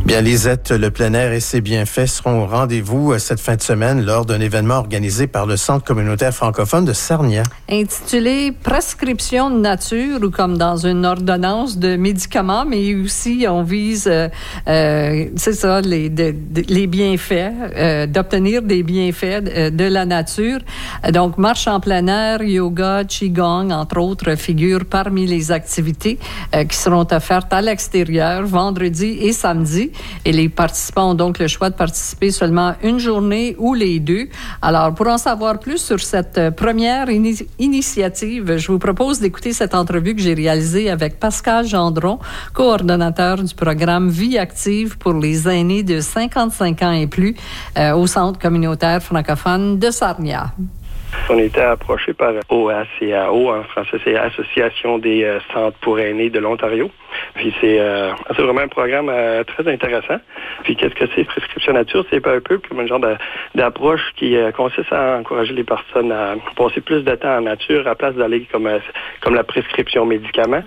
Bien, Lisette, le plein air et ses bienfaits seront au rendez-vous cette fin de semaine lors d'un événement organisé par le Centre communautaire francophone de Sarnia. Intitulé « Prescription de nature » ou comme dans une ordonnance de médicaments, mais aussi on vise, c'est ça, les bienfaits, d'obtenir des bienfaits de la nature. Donc, marche en plein air, yoga, qigong, entre autres, figurent parmi les activités qui seront offertes à l'extérieur vendredi et samedi. Et les participants ont donc le choix de participer seulement une journée ou les deux. Alors, pour en savoir plus sur cette première initiative, je vous propose d'écouter cette entrevue que j'ai réalisée avec Pascal Gendron, coordonnateur du programme Vie active pour les aînés de 55 ans et plus au Centre communautaire francophone de Sarnia. On a été approché par OACAO, en français c'est Association des centres pour aînés de l'Ontario. Puis c'est vraiment un programme très intéressant. Puis qu'est-ce que c'est Prescription Nature? C'est un peu comme un genre d'approche qui consiste à encourager les personnes à passer plus de temps en nature à place d'aller comme la prescription médicaments.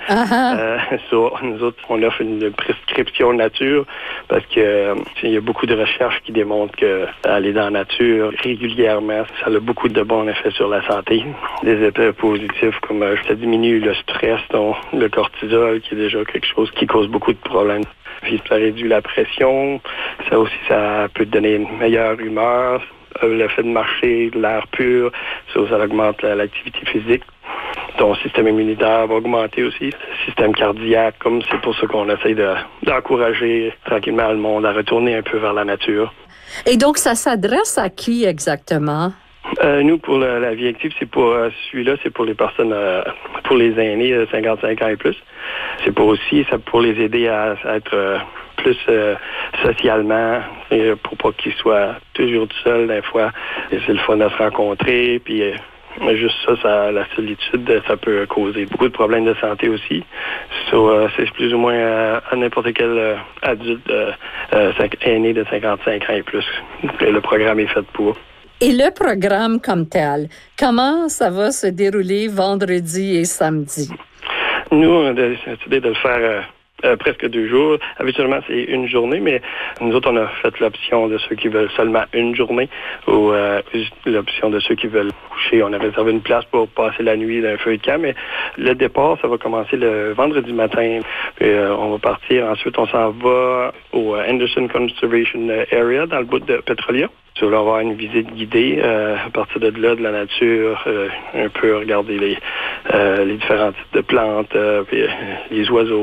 Nous autres, on offre une prescription nature parce que il y a beaucoup de recherches qui démontrent que aller dans la nature régulièrement, ça a beaucoup de bons effets sur la santé. Des effets positifs comme ça diminue le stress, donc le cortisol qui est déjà quelque chose qui cause beaucoup de problèmes. Puis ça réduit la pression, ça peut donner une meilleure humeur, le fait de marcher, de l'air pur, ça augmente l'activité physique. Ton système immunitaire va augmenter aussi, le système cardiaque, comme c'est pour ça qu'on essaie d'encourager tranquillement le monde à retourner un peu vers la nature. Et donc, ça s'adresse à qui exactement? Nous, pour la vie active, c'est pour celui-là, c'est pour les personnes, pour les aînés de 55 ans et plus. C'est pour les aider à être plus socialement, pour pas qu'ils soient toujours tout seuls des fois. Et c'est le fun de se rencontrer, puis juste ça, la solitude, ça peut causer beaucoup de problèmes de santé aussi. C'est plus ou moins à n'importe quel adulte aîné de 55 ans et plus que le programme est fait pour. Et le programme comme tel, comment ça va se dérouler vendredi et samedi? Nous, on a décidé de le faire presque 2 jours. Habituellement, c'est une journée, mais nous autres, on a fait l'option de ceux qui veulent seulement une journée ou l'option de ceux qui veulent coucher. On a réservé une place pour passer la nuit d'un feu de camp, mais le départ, ça va commencer le vendredi matin. Puis, on va partir. Ensuite, on s'en va au Henderson Conservation Area, dans le bout de Petrolia. Tu vas avoir une visite guidée à partir de là, de la nature, un peu regarder les différents types de plantes, puis les oiseaux.